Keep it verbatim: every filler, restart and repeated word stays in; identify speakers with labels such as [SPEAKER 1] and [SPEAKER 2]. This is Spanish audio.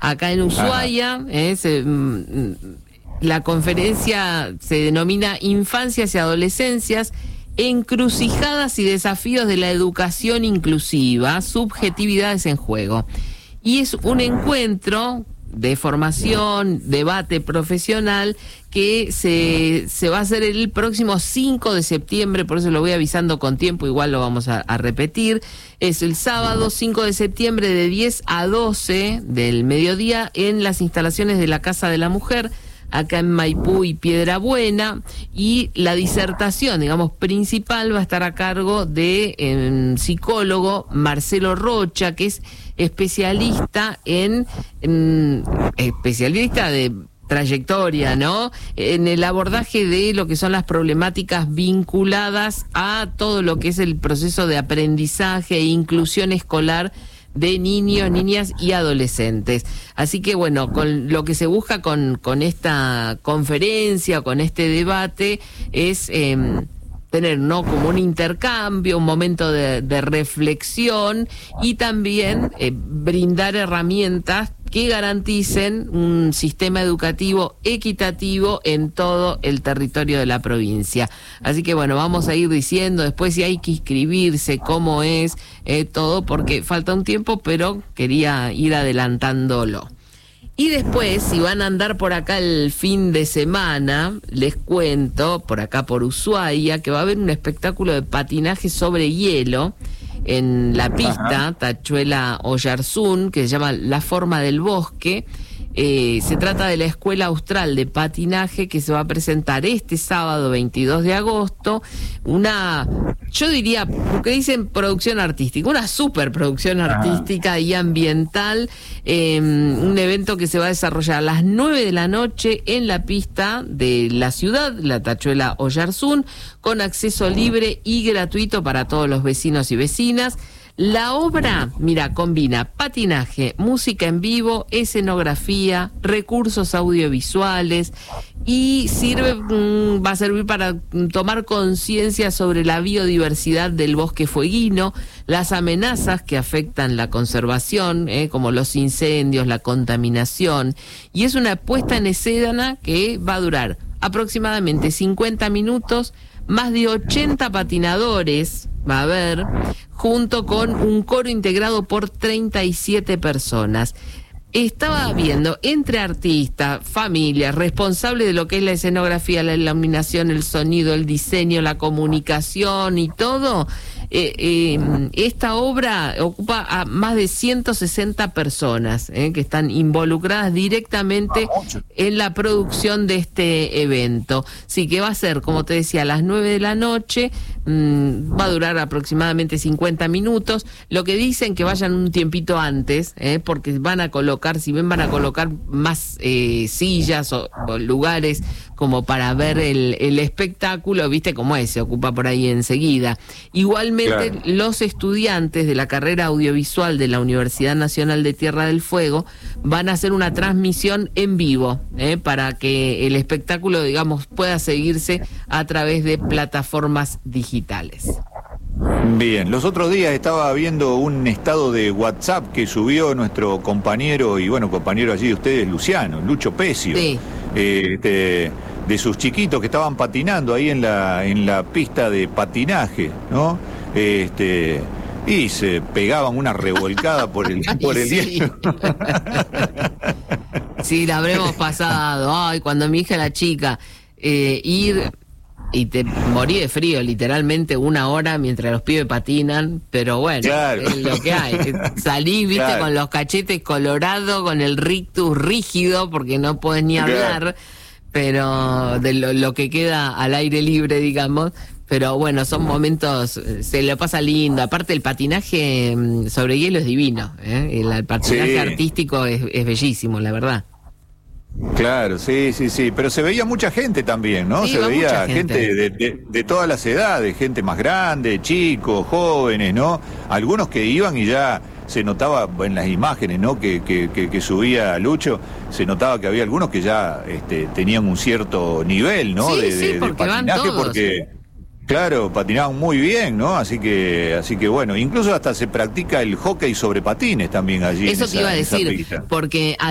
[SPEAKER 1] acá en Ushuaia. Eh, se, mm, la conferencia se denomina Infancias y Adolescencias, encrucijadas y desafíos de la educación inclusiva, subjetividades en juego. Y es un encuentro de formación, debate profesional, que se, se va a hacer el próximo cinco de septiembre, por eso lo voy avisando con tiempo, igual lo vamos a, a repetir. Es el sábado cinco de septiembre de diez a doce del mediodía en las instalaciones de la Casa de la Mujer, acá en Maipú y Piedrabuena, y la disertación, digamos, principal va a estar a cargo de eh, psicólogo Marcelo Rocha, que es especialista en, en especialista de trayectoria, ¿no? En el abordaje de lo que son las problemáticas vinculadas a todo lo que es el proceso de aprendizaje e inclusión escolar de niños, niñas y adolescentes. Así que bueno, con lo que se busca con, con esta conferencia, con este debate, es eh, tener, ¿no?, como un intercambio, un momento de, de reflexión, y también eh, brindar herramientas que garanticen un sistema educativo equitativo en todo el territorio de la provincia. Así que bueno, vamos a ir diciendo después si hay que inscribirse, cómo es, eh, todo, porque falta un tiempo, pero quería ir adelantándolo. Y después, si van a andar por acá el fin de semana, les cuento, por acá por Ushuaia, que va a haber un espectáculo de patinaje sobre hielo en la pista, ajá, Tachuela Oyarzún, que se llama La Forma del Bosque. Eh, se trata de la Escuela Austral de Patinaje, que se va a presentar este sábado veintidós de agosto. Una, yo diría, porque dicen producción artística, una superproducción artística y ambiental. Eh, un evento que se va a desarrollar a las nueve de la noche en la pista de la ciudad, la Tachuela Oyarzún, con acceso libre y gratuito para todos los vecinos y vecinas. La obra, mira, combina patinaje, música en vivo, escenografía, recursos audiovisuales, y sirve, mmm, va a servir para tomar conciencia sobre la biodiversidad del bosque fueguino, las amenazas que afectan la conservación, eh, como los incendios, la contaminación, y es una puesta en escena que va a durar aproximadamente cincuenta minutos, más de ochenta patinadores va a haber, junto con un coro integrado por treinta y siete personas. Estaba viendo entre artistas, familias, responsables de lo que es la escenografía, la iluminación, el sonido, el diseño, la comunicación y todo. Eh, eh, esta obra ocupa a más de ciento sesenta personas eh, que están involucradas directamente en la producción de este evento. Sí, que va a ser, como te decía, a las nueve de la noche, mmm, va a durar aproximadamente cincuenta minutos. Lo que dicen que vayan un tiempito antes, eh, porque van a colocar, si ven, van a colocar más eh, sillas o, o lugares como para ver el, el espectáculo, viste cómo es, se ocupa por ahí enseguida. Igualmente, claro, los estudiantes de la carrera audiovisual de la Universidad Nacional de Tierra del Fuego van a hacer una transmisión en vivo, eh, para que el espectáculo, digamos, pueda seguirse a través de plataformas digitales.
[SPEAKER 2] Bien, los otros días estaba viendo un estado de WhatsApp que subió nuestro compañero, y bueno, compañero allí de ustedes, Luciano, Lucho Pecio, sí, eh, este, de sus chiquitos que estaban patinando ahí en la, en la pista de patinaje, ¿no? Este, y se pegaban una revolcada por el, por el
[SPEAKER 1] sí.
[SPEAKER 2] hielo.
[SPEAKER 1] Sí, la habremos pasado. Ay, cuando mi hija era chica, eh, ir... y te morí de frío, literalmente una hora mientras los pibes patinan, pero bueno, claro, es lo que hay. Salí, viste, claro, con los cachetes colorados, con el rictus rígido, porque no podés ni hablar, claro, pero de lo, lo que queda al aire libre, digamos. Pero bueno, son momentos, se lo pasa lindo. Aparte, el patinaje sobre hielo es divino, ¿eh? El, el patinaje sí. artístico es, es bellísimo, la verdad.
[SPEAKER 2] Claro, sí, sí, sí, pero se veía mucha gente también, ¿no?
[SPEAKER 1] Sí,
[SPEAKER 2] se veía gente,
[SPEAKER 1] gente
[SPEAKER 2] de, de, de todas las edades, gente más grande, chicos, jóvenes, ¿no? Algunos que iban y ya se notaba en las imágenes, ¿no? Que, que, que, que subía Lucho, se notaba que había algunos que ya este, tenían un cierto nivel, ¿no?
[SPEAKER 1] Sí,
[SPEAKER 2] de,
[SPEAKER 1] sí,
[SPEAKER 2] de,
[SPEAKER 1] porque
[SPEAKER 2] de patinaje,
[SPEAKER 1] van todos.
[SPEAKER 2] porque... Claro, patinaban muy bien, ¿no? Así que, así que bueno, incluso hasta se practica el hockey sobre patines también allí.
[SPEAKER 1] Eso
[SPEAKER 2] en
[SPEAKER 1] te
[SPEAKER 2] esa,
[SPEAKER 1] iba a decir,
[SPEAKER 2] en esa pista.
[SPEAKER 1] porque